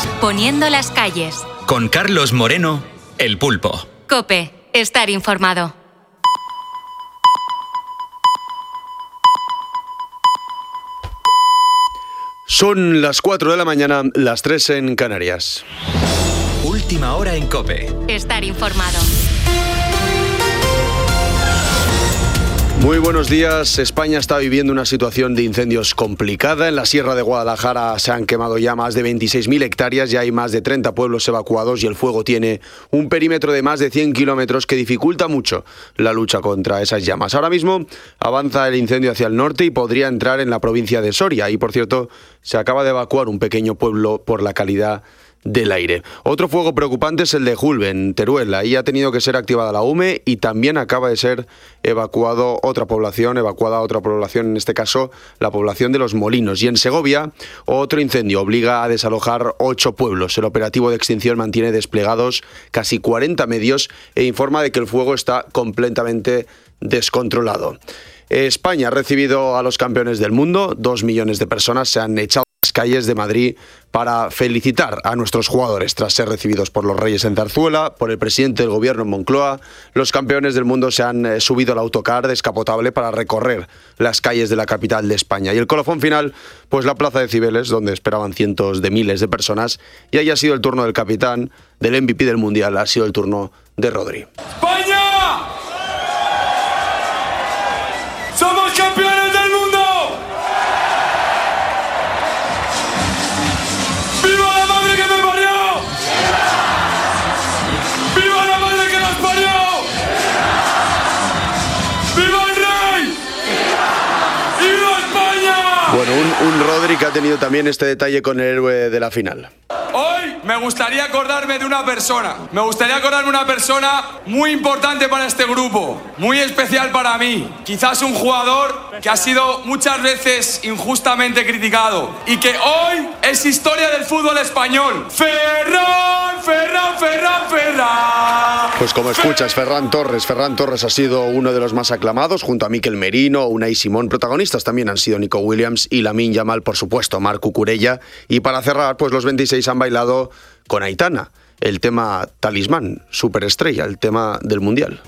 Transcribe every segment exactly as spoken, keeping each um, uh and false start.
días poniendo las calles. Con Carlos Moreno, El Pulpo. COPE, estar informado. Son las cuatro de la mañana, las tres en Canarias. Última hora en COPE. Estar informado. Muy buenos días. España está viviendo una situación de incendios complicada. En la Sierra de Guadalajara se han quemado ya más de veintiséis mil hectáreas, ya hay más de treinta pueblos evacuados y el fuego tiene un perímetro de más de cien kilómetros que dificulta mucho la lucha contra esas llamas. Ahora mismo avanza el incendio hacia el norte y podría entrar en la provincia de Soria. Y por cierto, se acaba de evacuar un pequeño pueblo por la calidad del aire. Otro fuego preocupante es el de Julve, en Teruel. Ahí ha tenido que ser activada la U M E y también acaba de ser evacuado otra población, evacuada otra población, en este caso la población de Los Molinos. Y en Segovia, otro incendio obliga a desalojar ocho pueblos. El operativo de extinción mantiene desplegados casi cuarenta medios e informa de que el fuego está completamente descontrolado. España ha recibido a los campeones del mundo. Dos millones de personas se han echado calles de Madrid para felicitar a nuestros jugadores tras ser recibidos por los Reyes en Zarzuela, por el presidente del gobierno en Moncloa. Los campeones del mundo se han eh, subido al autocar descapotable para recorrer las calles de la capital de España. Y el colofón final, pues la plaza de Cibeles, donde esperaban cientos de miles de personas, y ahí ha sido el turno del capitán, del M V P del Mundial, ha sido el turno de Rodri. ¡España! ¡Somos campeones del mundo! ¡Viva la madre que me parió! ¡Viva la madre que nos parió! ¡Viva el rey! ¡Viva España! Bueno, un, un Rodri que ha tenido también este detalle con el héroe de la final. Hoy me gustaría acordarme de una persona. Me gustaría acordarme de una persona muy importante para este grupo, muy especial para mí. Quizás un jugador que ha sido muchas veces injustamente criticado y que hoy es historia del fútbol español. Ferran, Ferran, Ferran, Ferran. Pues como escuchas, Ferran Torres. Ferran Torres ha sido uno de los más aclamados, junto a Mikel Merino, Unai Simón. Protagonistas también han sido Nico Williams y Lamine Yamal, por supuesto, Marc Cucurella. Y para cerrar, pues los veintiséis han bailado con Aitana, el tema talismán, superestrella, el tema del Mundial.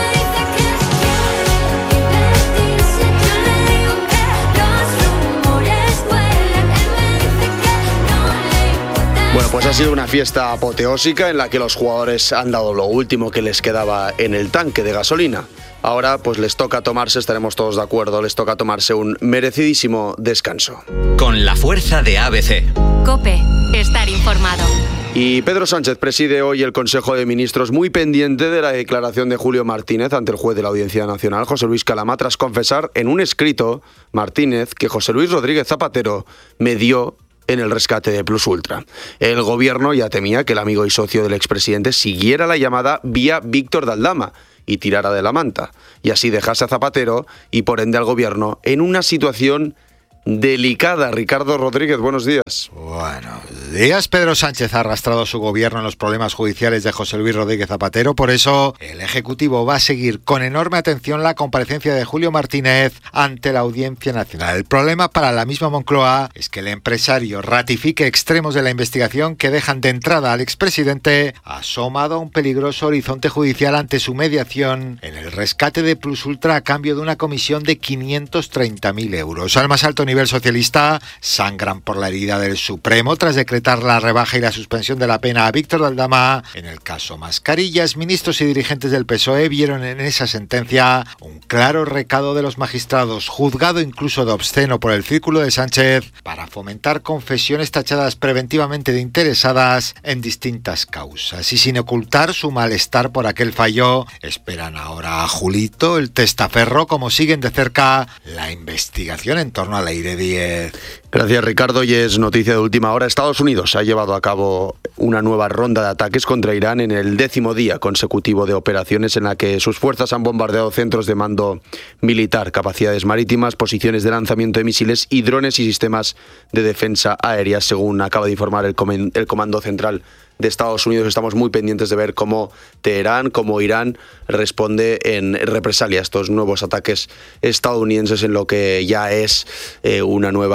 Bueno, pues ha sido una fiesta apoteósica en la que los jugadores han dado lo último que les quedaba en el tanque de gasolina. Ahora pues les toca tomarse, estaremos todos de acuerdo, les toca tomarse un merecidísimo descanso. Con la fuerza de A B C. COPE, estar informado. Y Pedro Sánchez preside hoy el Consejo de Ministros, muy pendiente de la declaración de Julio Martínez ante el juez de la Audiencia Nacional, José Luis Calama, tras confesar en un escrito, Martínez, que José Luis Rodríguez Zapatero medió en el rescate de Plus Ultra. El gobierno ya temía que el amigo y socio del expresidente siguiera la llamada vía Víctor de Aldama y tirara de la manta, y así dejase a Zapatero y por ende al gobierno en una situación delicada. Ricardo Rodríguez, buenos días. Buenos días. Pedro Sánchez ha arrastrado su gobierno en los problemas judiciales de José Luis Rodríguez Zapatero. Por eso, el Ejecutivo va a seguir con enorme atención la comparecencia de Julio Martínez ante la Audiencia Nacional. El problema para la misma Moncloa es que el empresario ratifique extremos de la investigación que dejan de entrada al expresidente asomado a un peligroso horizonte judicial ante su mediación en el rescate de Plus Ultra a cambio de una comisión de quinientos treinta mil euros. Al más alto nivel nivel socialista sangran por la herida del Supremo tras decretar la rebaja y la suspensión de la pena a Víctor de Aldama. En el caso Mascarillas, ministros y dirigentes del P S O E vieron en esa sentencia un claro recado de los magistrados, juzgado incluso de obsceno por el círculo de Sánchez, para fomentar confesiones tachadas preventivamente de interesadas en distintas causas. Y sin ocultar su malestar por aquel fallo, esperan ahora a Julito, el testaferro, como siguen de cerca la investigación en torno a la I R E diez. Gracias, Ricardo. Y es noticia de última hora. Estados Unidos ha llevado a cabo una nueva ronda de ataques contra Irán en el décimo día consecutivo de operaciones en la que sus fuerzas han bombardeado centros de mando militar, capacidades marítimas, posiciones de lanzamiento de misiles y drones y sistemas de defensa aérea, según acaba de informar el, com- el Comando Central de Estados Unidos. Estamos muy pendientes de ver cómo Teherán, cómo Irán responde en represalia a estos nuevos ataques estadounidenses en lo que ya es eh, una nueva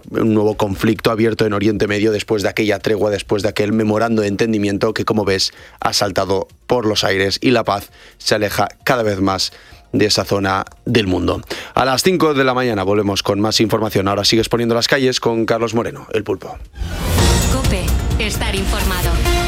un nuevo conflicto abierto en Oriente Medio después de aquella tregua, después de aquel memorando de entendimiento que, como ves, ha saltado por los aires y la paz se aleja cada vez más de esa zona del mundo. A las cinco de la mañana volvemos con más información. Ahora sigues poniendo las calles con Carlos Moreno, el Pulpo. COPE, estar informado.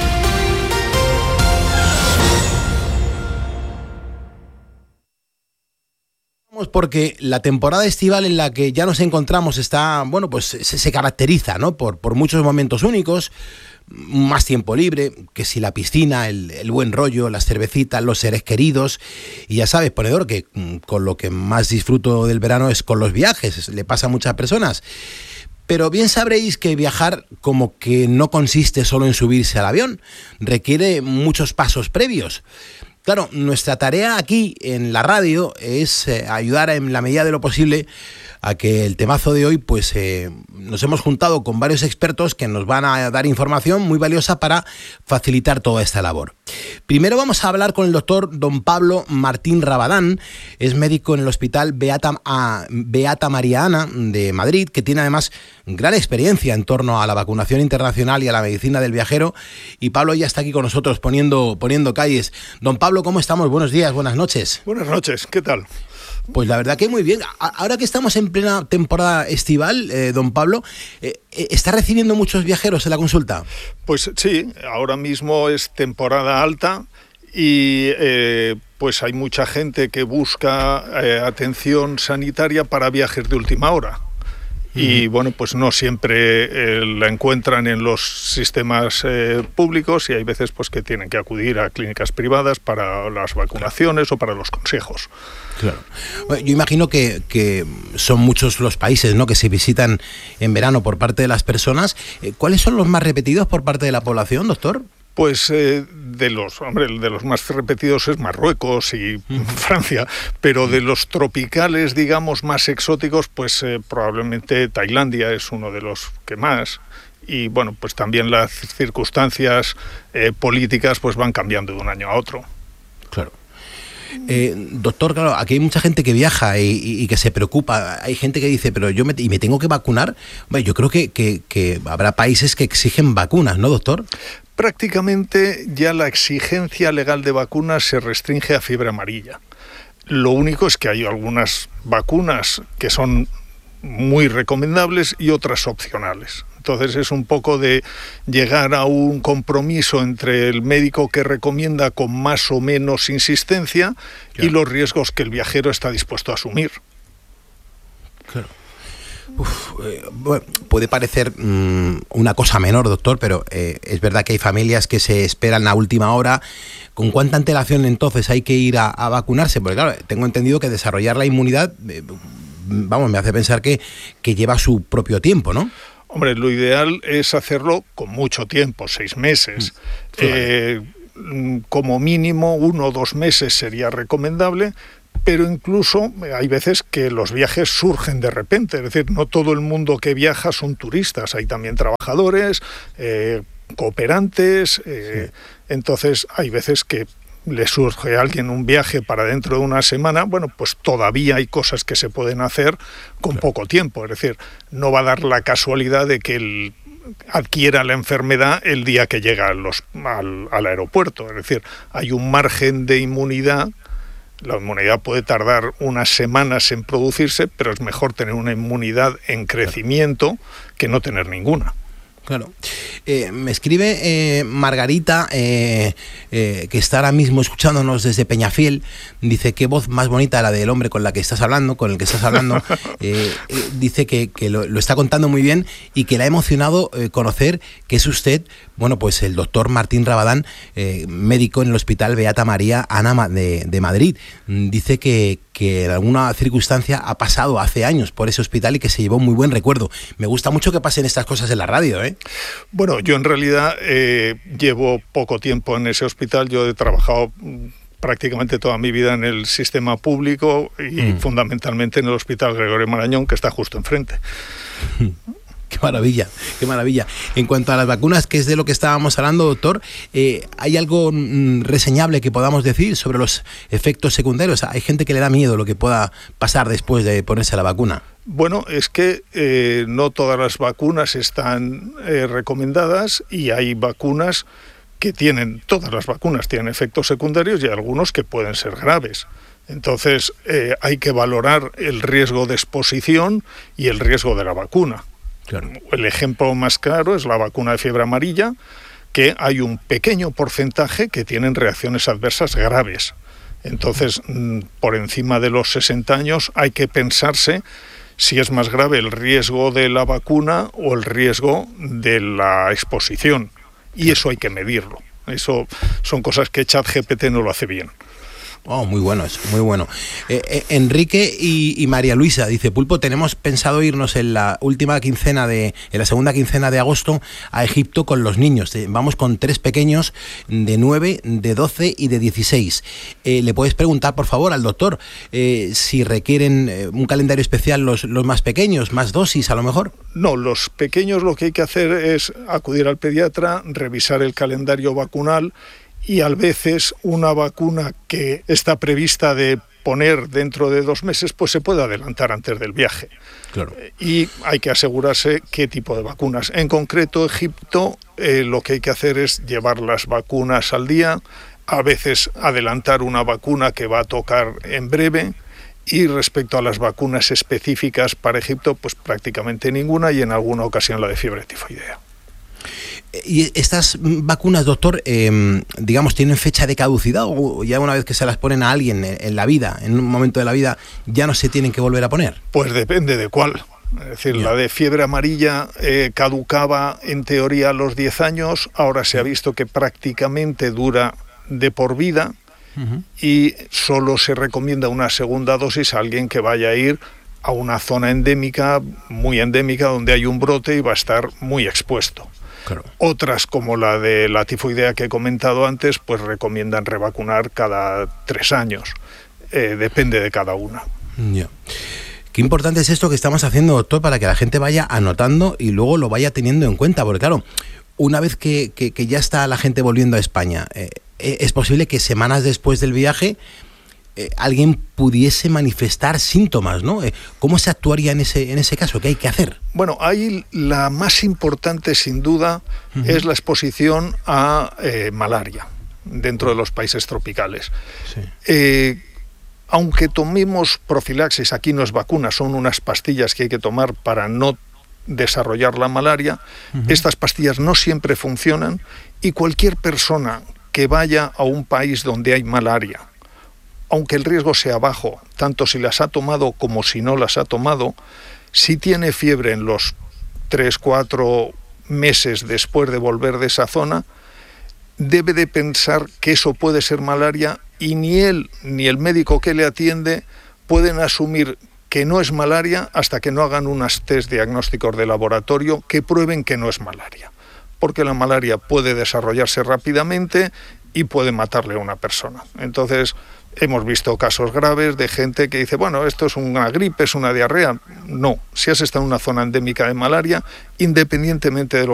Porque la temporada estival en la que ya nos encontramos está, bueno, pues se, se caracteriza, ¿no? Por, por muchos momentos únicos, más tiempo libre, que si la piscina, el, el buen rollo, las cervecitas, los seres queridos. Y ya sabes, ponedor, que con lo que más disfruto del verano es con los viajes, le pasa a muchas personas. Pero bien sabréis que viajar como que no consiste solo en subirse al avión, requiere muchos pasos previos. Claro, nuestra tarea aquí en la radio es eh, ayudar en la medida de lo posible a que el temazo de hoy, pues eh, nos hemos juntado con varios expertos que nos van a dar información muy valiosa para facilitar toda esta labor. Primero vamos a hablar con el doctor don Pablo Martín Rabadán, es médico en el Hospital Beata, a, Beata María Ana de Madrid, que tiene además gran experiencia en torno a la vacunación internacional y a la medicina del viajero, y Pablo ya está aquí con nosotros poniendo, poniendo calles. Don Pablo, ¿cómo estamos? Buenos días, buenas noches. Buenas noches, ¿qué tal? Pues la verdad que muy bien. Ahora que estamos en plena temporada estival, eh, don Pablo, eh, ¿está recibiendo muchos viajeros en la consulta? Pues sí, ahora mismo es temporada alta y eh, pues hay mucha gente que busca eh, atención sanitaria para viajes de última hora. Y bueno, pues no siempre eh, la encuentran en los sistemas eh, públicos y hay veces pues que tienen que acudir a clínicas privadas para las vacunaciones o para los consejos. Claro. Bueno, yo imagino que, que son muchos los países, ¿no?, que se visitan en verano por parte de las personas. ¿Cuáles son los más repetidos por parte de la población, doctor? Pues eh, de los, hombre, de los más repetidos es Marruecos y Francia, pero de los tropicales, digamos, más exóticos, pues eh, probablemente Tailandia es uno de los que más. Y bueno, pues también las circunstancias eh, políticas pues van cambiando de un año a otro. Claro. Eh, doctor, claro, aquí hay mucha gente que viaja y, y, y que se preocupa. Hay gente que dice, pero yo me, y me tengo que vacunar. Bueno, yo creo que, que, que habrá países que exigen vacunas, ¿no, doctor? Prácticamente ya la exigencia legal de vacunas se restringe a fiebre amarilla. Lo único es que hay algunas vacunas que son muy recomendables y otras opcionales. Entonces es un poco de llegar a un compromiso entre el médico que recomienda con más o menos insistencia claro. y los riesgos que el viajero está dispuesto a asumir. Claro. Uf, eh, bueno, puede parecer mmm, una cosa menor, doctor, pero eh, es verdad que hay familias que se esperan a última hora. ¿Con cuánta antelación entonces hay que ir a, a vacunarse? Porque claro, tengo entendido que desarrollar la inmunidad, eh, vamos, me hace pensar que, que lleva su propio tiempo, ¿no? Hombre, lo ideal es hacerlo con mucho tiempo, seis meses. Mm, eh, como mínimo uno o dos meses sería recomendable, pero incluso hay veces que los viajes surgen de repente. Es decir, no todo el mundo que viaja son turistas, hay también trabajadores, eh, cooperantes. Eh, sí. Entonces hay veces que le surge a alguien un viaje para dentro de una semana, bueno, pues todavía hay cosas que se pueden hacer con claro. poco tiempo. Es decir, no va a dar la casualidad de que él adquiera la enfermedad el día que llega a los, al, al aeropuerto. Es decir, hay un margen de inmunidad. La inmunidad puede tardar unas semanas en producirse, pero es mejor tener una inmunidad en crecimiento que no tener ninguna. Claro. Eh, me escribe eh, Margarita, eh, eh, que está ahora mismo escuchándonos desde Peñafiel. Dice, qué voz más bonita la del hombre con la que estás hablando, con el que estás hablando. Eh, eh, dice que, que lo, lo está contando muy bien y que le ha emocionado eh, conocer que es usted, bueno, pues el doctor Martín Rabadán, eh, médico en el Hospital Beata María Ana de, de Madrid. Dice que, que en alguna circunstancia ha pasado hace años por ese hospital y que se llevó muy buen recuerdo. Me gusta mucho que pasen estas cosas en la radio, ¿eh? Bueno, yo en realidad eh, llevo poco tiempo en ese hospital. Yo he trabajado prácticamente toda mi vida en el sistema público y mm. fundamentalmente en el Hospital Gregorio Marañón, que está justo enfrente. Qué maravilla, qué maravilla. En cuanto a las vacunas, que es de lo que estábamos hablando, doctor, eh, ¿hay algo mm, reseñable que podamos decir sobre los efectos secundarios? Hay gente que le da miedo lo que pueda pasar después de ponerse la vacuna. Bueno, es que eh, no todas las vacunas están eh, recomendadas y hay vacunas que tienen, todas las vacunas tienen efectos secundarios y algunos que pueden ser graves. Entonces eh, hay que valorar el riesgo de exposición y el riesgo de la vacuna. Claro. El ejemplo más claro es la vacuna de fiebre amarilla, que hay un pequeño porcentaje que tienen reacciones adversas graves. Entonces, por encima de los sesenta años hay que pensarse si es más grave el riesgo de la vacuna o el riesgo de la exposición. Y eso hay que medirlo. Eso son cosas que ChatGPT no lo hace bien. Oh, muy bueno eso, muy bueno. Eh, eh, Enrique y, y María Luisa, dice Pulpo, tenemos pensado irnos en la última quincena de, en la segunda quincena de agosto a Egipto con los niños. Eh, vamos con tres pequeños de nueve, de doce y de dieciséis. Eh, ¿Le puedes preguntar, por favor, al doctor eh, si requieren eh, un calendario especial los, los más pequeños, más dosis a lo mejor? No, los pequeños lo que hay que hacer es acudir al pediatra, revisar el calendario vacunal, y a veces una vacuna que está prevista de poner dentro de dos meses, pues se puede adelantar antes del viaje. Claro. Y hay que asegurarse qué tipo de vacunas. En concreto, Egipto, eh, lo que hay que hacer es llevar las vacunas al día, a veces adelantar una vacuna que va a tocar en breve, y respecto a las vacunas específicas para Egipto, pues prácticamente ninguna, y en alguna ocasión la de fiebre tifoidea. ¿Y estas vacunas, doctor, eh, digamos, tienen fecha de caducidad o ya una vez que se las ponen a alguien en, en la vida, en un momento de la vida, ya no se tienen que volver a poner? Pues depende de cuál. Es decir, yeah. La de fiebre amarilla eh, caducaba en teoría a los diez años, ahora se ha visto que prácticamente dura de por vida uh-huh. y solo se recomienda una segunda dosis a alguien que vaya a ir a una zona endémica, muy endémica, donde hay un brote y va a estar muy expuesto. Claro. Otras, como la de la tifoidea que he comentado antes, pues recomiendan revacunar cada tres años. Eh, depende de cada una. Yeah. Qué importante es esto que estamos haciendo, doctor, para que la gente vaya anotando y luego lo vaya teniendo en cuenta. Porque claro, una vez que, que, que ya está la gente volviendo a España, eh, es posible que semanas después del viaje Eh, alguien pudiese manifestar síntomas, ¿no? Eh, ¿Cómo se actuaría en ese en ese caso? ¿Qué hay que hacer? Bueno, ahí la más importante, sin duda, uh-huh. es la exposición a eh, malaria dentro de los países tropicales. Sí. Eh, aunque tomemos profilaxis, aquí no es vacuna, son unas pastillas que hay que tomar para no desarrollar la malaria. Uh-huh. Estas pastillas no siempre funcionan y cualquier persona que vaya a un país donde hay malaria, aunque el riesgo sea bajo, tanto si las ha tomado como si no las ha tomado, si tiene fiebre en los tres, cuatro meses después de volver de esa zona, debe de pensar que eso puede ser malaria y ni él ni el médico que le atiende pueden asumir que no es malaria hasta que no hagan unos test diagnósticos de laboratorio que prueben que no es malaria. Porque la malaria puede desarrollarse rápidamente y puede matarle a una persona. Entonces, hemos visto casos graves de gente que dice, bueno, esto es una gripe, es una diarrea. No, si has estado en una zona endémica de malaria, independientemente de lo